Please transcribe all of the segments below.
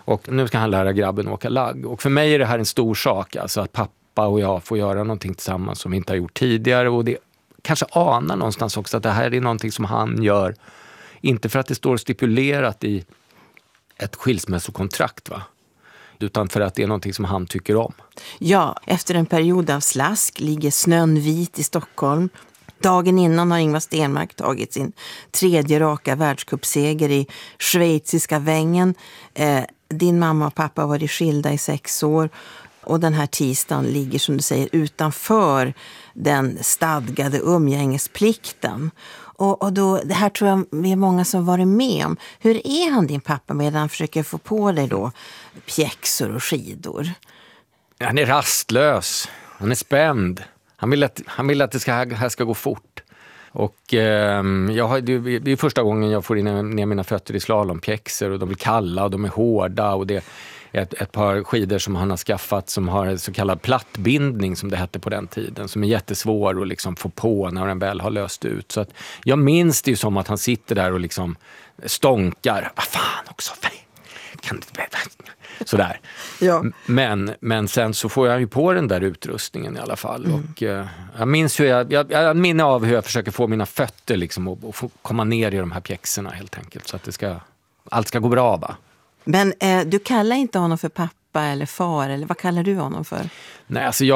Och nu ska han lära grabben åka lagg. Och för mig är det här en stor sak. Alltså att pappa och jag får göra någonting tillsammans som vi inte har gjort tidigare. Och det kanske anar någonstans också att det här är någonting som han gör. Inte för att det står stipulerat i ett skilsmässokontrakt, va? Utan för att det är någonting som han tycker om. Ja, efter en period av slask ligger snön vit i Stockholm. Dagen innan har Ingvar Stenmark tagit sin 3:e raka världscupseger i schweiziska Wengen. Din mamma och pappa har varit skilda i 6 år. Och den här tisdagen ligger, som du säger, utanför den stadgade umgängesplikten. Och då, det här tror jag vi är många som varit med om. Hur är han, din pappa, medan han försöker få på dig då pjäxor och skidor? Han är rastlös. Han är spänd. Han vill att det här ska gå fort. Och det är första gången jag får ner mina fötter i slalompjäxor. Och de blir kalla och de är hårda. Och det är ett par skidor som han har skaffat som har en så kallad plattbindning, som det hette på den tiden. Som är jättesvår att liksom få på när den väl har löst ut. Så att jag minns det ju som att han sitter där och liksom stånkar. Vad fan också, kan det inte... Sådär. Ja. Men sen så får jag ju på den där utrustningen i alla fall. Och jag minns hur jag minns av hur jag försöker få mina fötter liksom och få komma ner i de här pjäxorna helt enkelt. Så att allt ska gå bra, va? Men du kallar inte honom för pappa eller far, eller vad kallar du honom för? Nej, alltså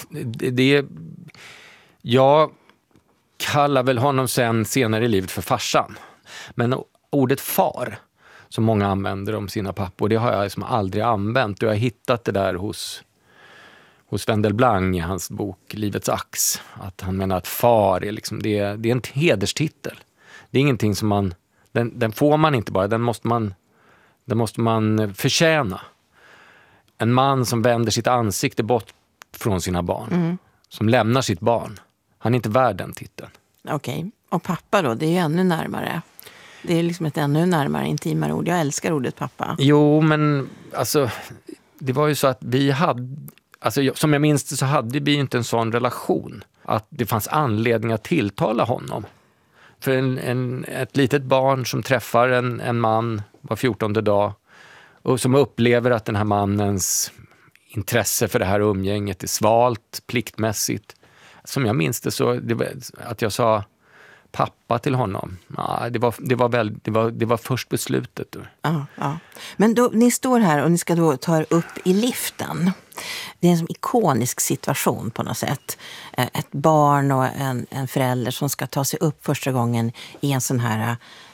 jag kallar väl honom senare i livet för farsan. Men ordet far, som många använder om sina pappor, det har jag liksom aldrig använt. Och jag har hittat det där hos Wendel Blang i hans bok Livets ax. Att han menar att far är liksom, det är en hederstitel. Det är ingenting som den får man inte bara, den måste man förtjäna. En man som vänder sitt ansikte bort från sina barn. Som lämnar sitt barn. Han är inte värd den titeln. Okej. Och pappa då, det är ju ännu närmare. Det är liksom ett ännu närmare, intimare ord. Jag älskar ordet pappa. Jo, men alltså, det var ju så att vi hade... Alltså, som jag minns det så hade vi inte en sån relation. Att det fanns anledning att tilltala honom. För ett litet barn som träffar en man var 14:e dag och som upplever att den här mannens intresse för det här umgänget är svalt, pliktmässigt. Som jag minns det så att jag sa pappa till honom. Ja, det var först beslutet. Ja. Men då, ni står här och ni ska då ta er upp i liften. Det är en ikonisk situation på något sätt. Ett barn och en förälder som ska ta sig upp första gången i en sån här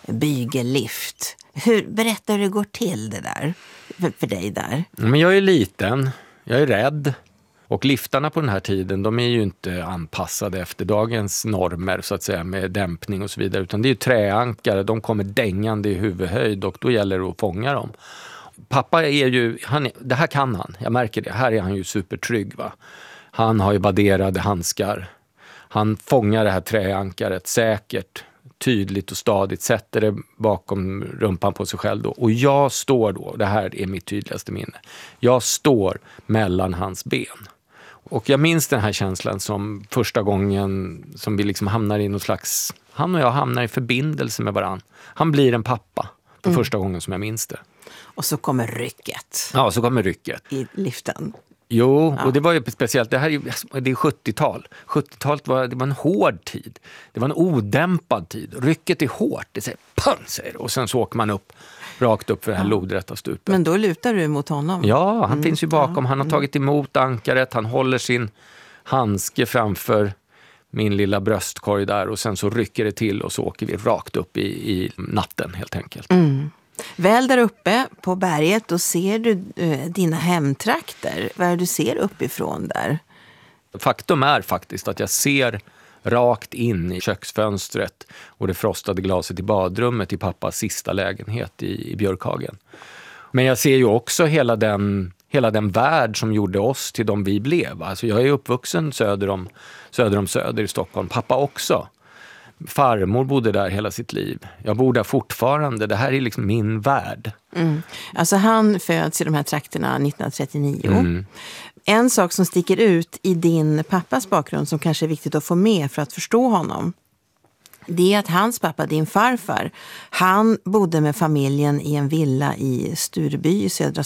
bygellift. Berätta hur det går till det där för dig där. Men jag är liten, jag är rädd. Och liftarna på den här tiden, de är ju inte anpassade efter dagens normer så att säga, med dämpning och så vidare. Utan det är ju träankare, de kommer dängande i huvudhöjd och då gäller det att fånga dem. Pappa är ju, det här kan han, jag märker det. Här är han ju supertrygg, va. Han har ju vadderade handskar. Han fångar det här träankaret säkert, tydligt och stadigt, sätter det bakom rumpan på sig själv då. Och jag står då, det här är mitt tydligaste minne, jag står mellan hans ben. Och jag minns den här känslan som första gången som vi liksom hamnar i någon slags, han och jag hamnar i förbindelse med varann. Han blir en pappa för första gången som jag minns det. Och så kommer rycket. Ja, så kommer rycket. I liften. Jo, och det var ju speciellt, det är 70-tal. 70-talet var en hård tid. Det var en odämpad tid. Rycket är hårt, det säger pang, säger det. Och sen så åker man rakt upp för det här lodrätta stupet. Men då lutar du mot honom? Ja, han finns ju bakom. Han har tagit emot ankaret, han håller sin handske framför min lilla bröstkorg där och sen så rycker det till och så åker vi rakt upp i natten helt enkelt. Väl där uppe på berget, då ser du dina hemtrakter. Vad är det du ser uppifrån där? Faktum är faktiskt att jag ser rakt in i köksfönstret och det frostade glaset i badrummet i pappas sista lägenhet i Björkhagen. Men jag ser ju också hela den värld som gjorde oss till de vi blev. Alltså jag är uppvuxen söder om Söder i Stockholm. Pappa också. Farmor bodde där hela sitt liv. Jag bor där fortfarande. Det här är liksom min värld. Alltså han föds i de här trakterna 1939. En sak som sticker ut i din pappas bakgrund som kanske är viktigt att få med för att förstå honom, det är att hans pappa, din farfar, han bodde med familjen i en villa i Stureby i södra